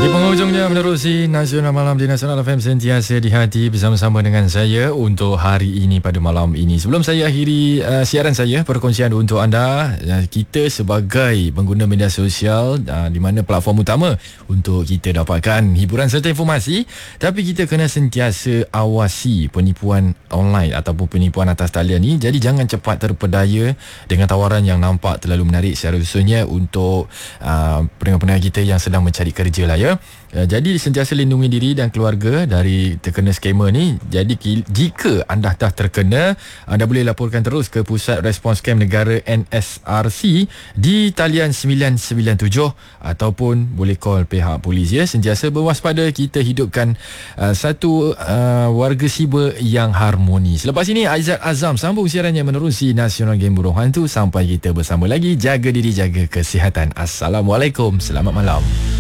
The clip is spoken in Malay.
Di penghujungnya menerusi Nasional Malam di Nasional FM sentiasa di hati bersama-sama dengan saya untuk hari ini pada malam ini. Sebelum saya akhiri siaran saya, perkongsian untuk anda, kita sebagai pengguna media sosial di mana platform utama untuk kita dapatkan hiburan serta informasi, tapi kita kena sentiasa awasi penipuan online ataupun penipuan atas talian ni. Jadi jangan cepat terpedaya dengan tawaran yang nampak terlalu menarik, secara khususnya untuk pendengar-pendengar kita yang sedang mencari kerja lah ya. Jadi sentiasa lindungi diri dan keluarga dari terkena scammer ni. Jadi jika anda dah terkena, anda boleh laporkan terus ke Pusat Respons Scam Negara NSRC di talian 997 ataupun boleh call pihak polis ya. Sentiasa berwaspada, kita hidupkan satu warga siber yang harmoni. Selepas ini Aizat Azam sambung siarannya menerusi Nasional Game Burung Hantu. Sampai kita bersama lagi, jaga diri, jaga kesihatan. Assalamualaikum, selamat malam.